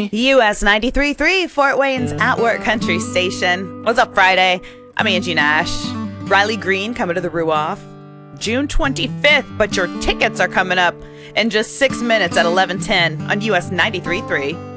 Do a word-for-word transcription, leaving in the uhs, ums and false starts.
me. U S ninety-three point three, Fort Wayne's At Work Country Station. What's up, Friday? I'm Angie Nash. Riley Green coming to the Ruoff. June twenty-fifth, but your tickets are coming up in just six minutes at eleven ten on U S ninety-three point three.